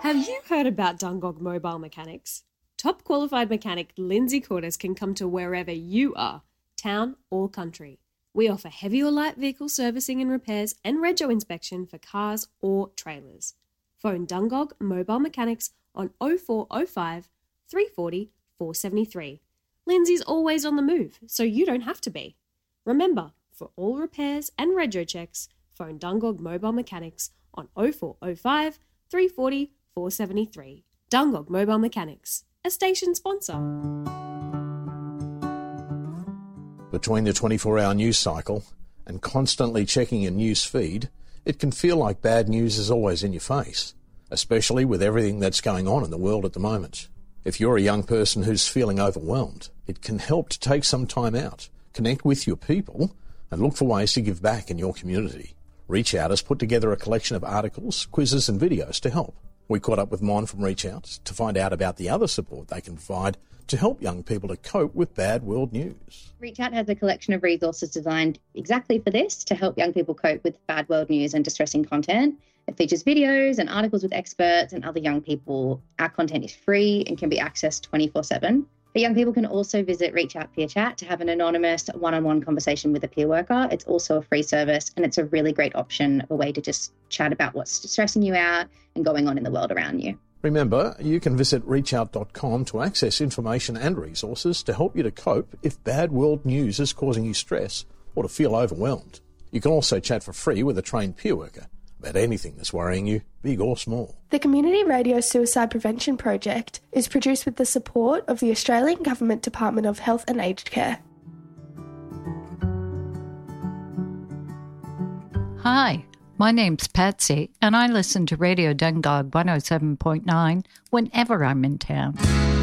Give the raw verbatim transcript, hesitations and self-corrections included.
Have you heard about Dungog Mobile Mechanics? Top qualified mechanic Lindsay Cordes can come to wherever you are, town or country. We offer heavy or light vehicle servicing and repairs and rego inspection for cars or trailers. Phone Dungog Mobile Mechanics on oh four oh five, three four oh, four seven three. Lindsay's always on the move, so you don't have to be. Remember, for all repairs and rego checks, phone Dungog Mobile Mechanics on oh four oh five, three four oh, four seven three. Dungog Mobile Mechanics, a station sponsor. Between the twenty-four hour news cycle and constantly checking your news feed, it can feel like bad news is always in your face, especially with everything that's going on in the world at the moment. If you're a young person who's feeling overwhelmed, it can help to take some time out, connect with your people, and look for ways to give back in your community. Reach Out has put together a collection of articles, quizzes and videos to help. We caught up with Mon from Reach Out to find out about the other support they can provide to help young people to cope with bad world news. Reach Out has a collection of resources designed exactly for this, to help young people cope with bad world news and distressing content. It features videos and articles with experts and other young people. Our content is free and can be accessed twenty-four seven. But young people can also visit Reach Out Peer Chat to have an anonymous one-on-one conversation with a peer worker. It's also a free service, and it's a really great option, a way to just chat about what's stressing you out and going on in the world around you. Remember, you can visit reach out dot com to access information and resources to help you to cope if bad world news is causing you stress or to feel overwhelmed. You can also chat for free with a trained peer worker about anything that's worrying you, big or small. The Community Radio Suicide Prevention Project is produced with the support of the Australian Government Department of Health and Aged Care. Hi, my name's Patsy, and I listen to Radio Dungog one oh seven point nine whenever I'm in town.